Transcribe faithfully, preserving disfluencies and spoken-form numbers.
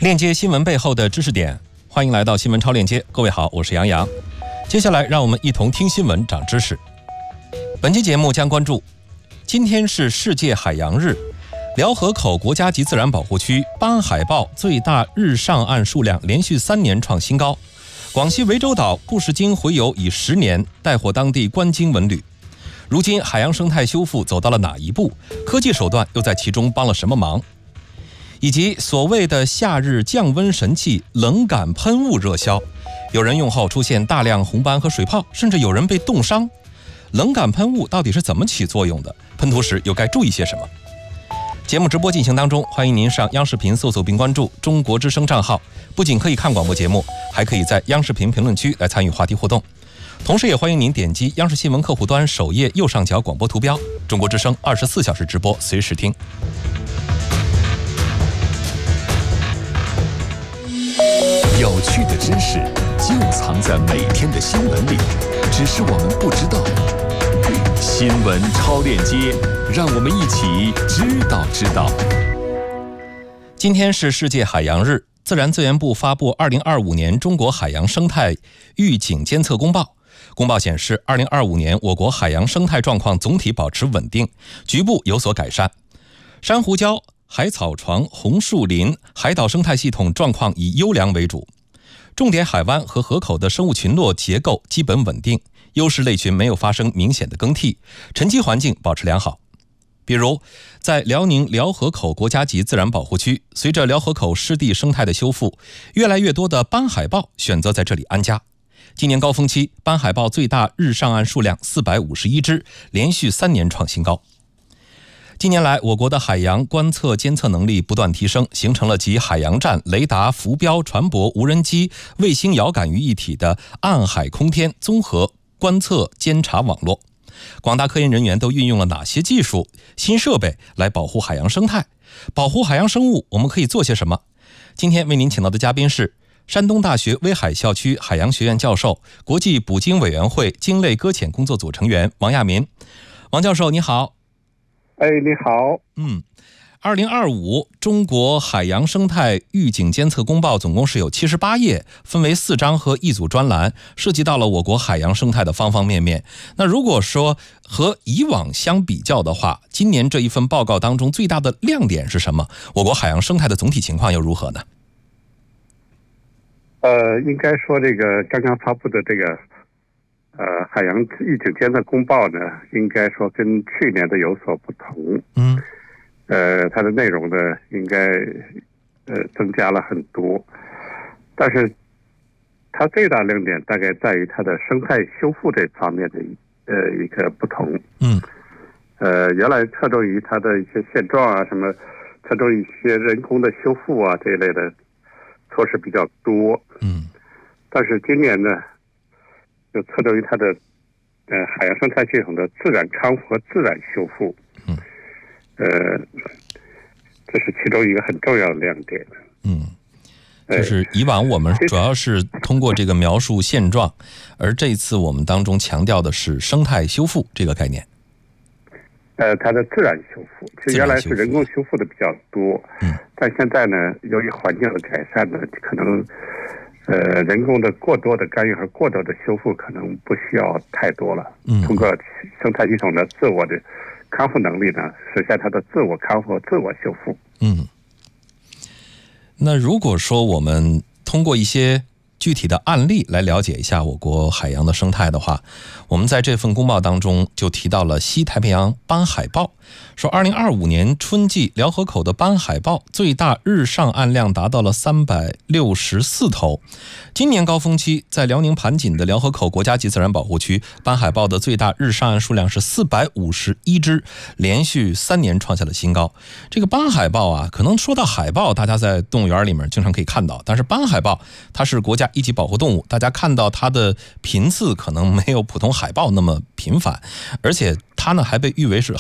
链接新闻背后的知识点，欢迎来到新闻超链接。各位好，我是杨洋。接下来让我们一同听新闻长知识。本期节目将关注，今天是世界海洋日，辽河口国家级自然保护区斑海豹最大日上岸数量连续三年创新高。广西涠洲岛布什鲸洄游已十年，带火当地观鲸文旅。如今海洋生态修复走到了哪一步？科技手段又在其中帮了什么忙？以及所谓的夏日降温神器冷感喷雾热销，有人用后出现大量红斑和水泡，甚至有人被冻伤。冷感喷雾到底是怎么起作用的？喷涂时又该注意些什么？节目直播进行当中，欢迎您上央视频搜索并关注中国之声账号，不仅可以看广播节目，还可以在央视频评论区来参与话题互动。同时也欢迎您点击央视新闻客户端首页右上角广播图标，中国之声二十四小时直播，随时听。 有趣的知识就藏在每天的新闻里，只是我们不知道。新闻超链接，让我们一起知道知道。 今天是世界海洋日，自然资源部发布二零二五年中国海洋生态预警监测公报。公报显示，二零二五年我国海洋生态状况总体保持稳定，局部有所改善。珊瑚礁、海草床、红树林、海岛生态系统状况以优良为主，重点海湾和河口的生物群落结构基本稳定，优势类群没有发生明显的更替，沉积环境保持良好。比如，在辽宁辽河口国家级自然保护区，随着辽河口湿地生态的修复，越来越多的斑海豹选择在这里安家。今年高峰期，斑海豹最大日上岸数量四百五十一只，连续三年创新高。近年来，我国的海洋观测监测能力不断提升，形成了集海洋站、雷达、浮标、船舶、无人机、卫星遥感于一体的岸海空天综合观测监察网络。广大科研人员都运用了哪些技术、新设备来保护海洋生态？保护海洋生物，我们可以做些什么？今天为您请到的嘉宾是山东大学威海校区海洋学院教授、国际捕鲸委员会鲸类搁浅工作组成员王亚民。王教授，你好。 哎，你好。 嗯，二零二五中国海洋生态预警监测公报总共是有七十八页，分为四章和一组专栏，涉及到了我国海洋生态的方方面面。那如果说和以往相比较的话，今年这一份报告当中最大的亮点是什么？我国海洋生态的总体情况又如何呢？ 呃，应该说这个刚刚发布的这个呃海洋预警监测公报呢，应该说跟去年的有所不同。 嗯。 呃，它的内容呢，应该呃增加了很多，但是它最大亮点大概在于它的生态修复这方面的呃一个不同。 嗯。 呃，原来侧重于它的一些现状啊，什么侧重于一些人工的修复啊这一类的措施比较多。 嗯。 但是今年呢，就侧重于它的呃海洋生态系统的自然康复和自然修复。 嗯。 呃，这是其中一个很重要的亮点。 嗯，就是以往我们主要是通过这个描述现状，而这一次我们当中强调的是生态修复这个概念。 呃，它的自然修复，其实原来是人工修复的比较多， 嗯， 但现在呢，由于环境的改善呢，可能呃人工的过多的干预和过多的修复可能不需要太多了。 嗯， 通过生态系统的自我的康复能力呢，实现它的自我康复、自我修复。 嗯，那如果说我们通过一些具体的案例来了解一下我国海洋的生态的话，我们在这份公报当中就提到了西太平洋斑海豹，说二零二五年春季辽河口的斑海豹最大日上岸量达到了三百六十四头。今年高峰期，在辽宁盘锦的辽河口国家级自然保护区，斑海豹的最大日上岸数量是四百五十一只，连续三年创下了新高。这个斑海豹啊，可能说到海豹，大家在动物园里面经常可以看到，但是斑海豹它是国家一级保护动物，大家看到它的频次可能没有普通海豹那么频繁，而且它呢还被誉为是